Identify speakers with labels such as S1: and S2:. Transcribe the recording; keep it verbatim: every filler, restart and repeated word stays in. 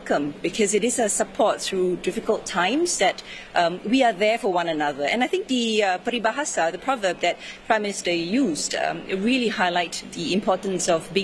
S1: welcome, because it is a support through difficult times that um, we are there for one another. And I think the uh, paribahasa, the proverb that Prime Minister used, um, really highlight the importance of being